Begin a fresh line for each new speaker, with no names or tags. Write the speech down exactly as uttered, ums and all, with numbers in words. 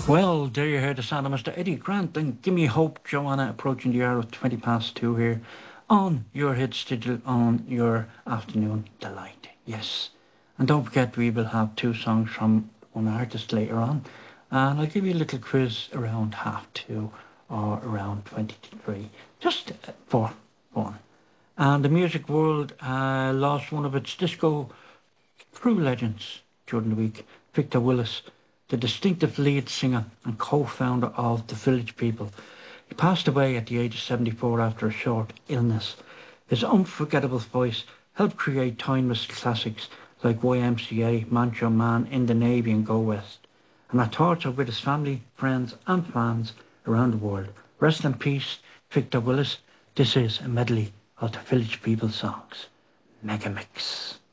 Well, there you hear the sound of Mister Eddie Grant and Gimme Hope, Joanna, approaching the hour of twenty past two here on your hit digital on your afternoon delight. Yes. And don't forget, we will have two songs from one artist later on. And I'll give you a little quiz around half two or around twenty to three, just uh, for fun. And the music world uh, lost one of its disco true legends during the week, Victor Willis, the distinctive lead singer and co-founder of The Village People. He passed away at the age of seventy-four after a short illness. His unforgettable voice helped create timeless classics like Y M C A, Macho Man, In the Navy and Go West. And our thoughts are with his family, friends and fans around the world. Rest in peace, Victor Willis. This is a medley of The Village People songs. Mega Mix.